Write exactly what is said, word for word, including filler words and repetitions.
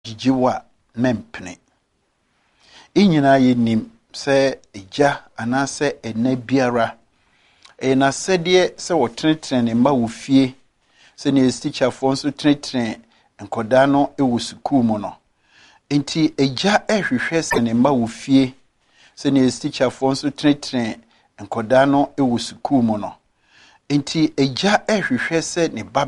gigiwa mempene. Inyina yenim se eja anase ene biara e na sedie se wo tretrene ma wo fie se ne teacher fo nso tretrene enkoda no e wo school mu no. Enti eja ehwehwe se ne ma wo fie se ne teacher fo nso tretrene enkoda no e wo school mu no. Enti eja ehwehwe se ne ba